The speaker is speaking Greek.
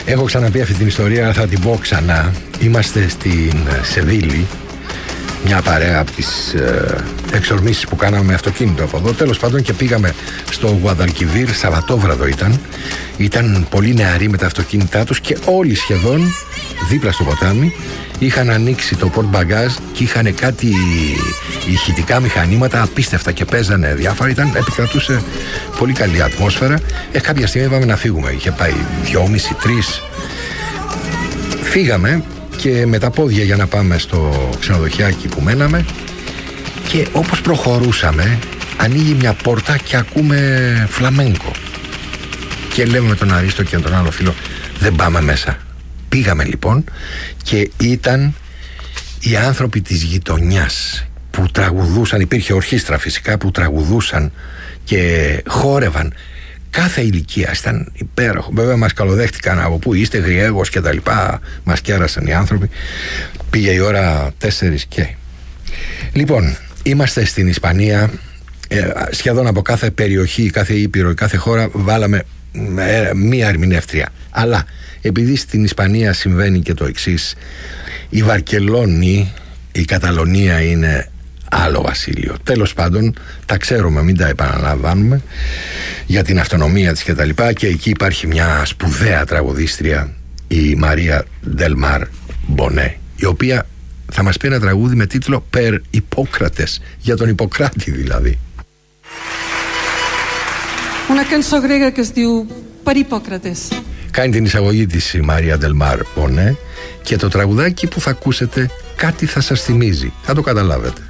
Έχω ξαναπεί αυτή την ιστορία, θα την πω ξανά. Είμαστε στην Σεβίλη, μια παρέα από τις εξορμήσεις που κάναμε με αυτοκίνητο από εδώ. Τέλος πάντων, και πήγαμε στο Γουαδαλκιβίρ, Σαββατόβραδο ήταν πολύ νεαροί με τα αυτοκίνητά τους και όλοι σχεδόν δίπλα στο ποτάμι είχαν ανοίξει το πορτμπαγκάζ και είχαν κάτι ηχητικά μηχανήματα απίστευτα και παίζανε διάφορα. Επικρατούσε πολύ καλή ατμόσφαιρα. Κάποια στιγμή είπαμε να φύγουμε. Είχε πάει 2,5-3. Φύγαμε και με τα πόδια για να πάμε στο ξενοδοχιάκι που μέναμε, και όπως προχωρούσαμε ανοίγει μια πόρτα και ακούμε φλαμέγκο. Και λέμε με τον Αρίστο και τον άλλο φίλο, δεν πάμε μέσα. Πήγαμε λοιπόν και ήταν οι άνθρωποι της γειτονιάς που τραγουδούσαν, υπήρχε ορχήστρα φυσικά που τραγουδούσαν και χόρευαν. Κάθε ηλικία, ήταν υπέροχο. Βέβαια μας καλοδέχτηκαν από πού είστε, Γριέγος και τα λοιπά. Μας κέρασαν οι άνθρωποι. Πήγε η ώρα 4 και. Λοιπόν, είμαστε στην Ισπανία. Σχεδόν από κάθε περιοχή, κάθε ήπειρο, κάθε χώρα βάλαμε μία ερμηνεύτρια. Αλλά επειδή στην Ισπανία συμβαίνει και το εξής, η Βαρκελόνη, η Καταλωνία είναι άλλο βασίλειο. Τέλος πάντων, τα ξέρουμε, μην τα επαναλαμβάνουμε, για την αυτονομία της και τα λοιπά, και εκεί υπάρχει μια σπουδαία τραγουδίστρια, η Μαρία Ντελμάρ Μπονέ, η οποία θα μας πει ένα τραγούδι με τίτλο «Περ Ιππόκρατες», για τον Ιπποκράτη δηλαδή. Una cançó grega que es diu Per Hippòcrates. Κάνει την εισαγωγή της η Μαρία Ντελμάρ Μπονέ και το τραγουδάκι που θα ακούσετε κάτι θα σας θυμίζει. Θα το καταλάβετε.